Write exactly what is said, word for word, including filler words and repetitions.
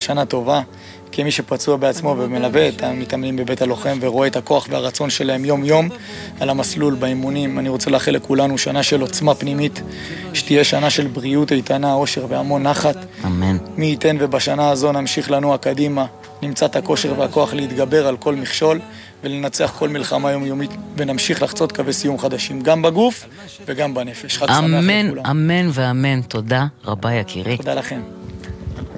שנה טובה, כמי שפצוע בעצמו ומלווה את המתאמנים בבית הלוחם ורואה את הכוח והרצון שלהם יום יום על המסלול באימונים. אני רוצה לאחל לכולנו שנה של עוצמה פנימית, שתהיה שנה של בריאות איתנה, אושר והמון נחת. אמן. מי ייתן ובשנה הזו נמשיך לנוע קדימה, נמצא את הכושר והכוח להתגבר על כל מכשול ולנצח כל מלחמה יומיומית, ונמשיך לחצות קווי סיום חדשים, גם בגוף וגם בנפש. חג שמח לכולם. אמן, אמן ואמן. תודה רבה יקירי. תודה לכם.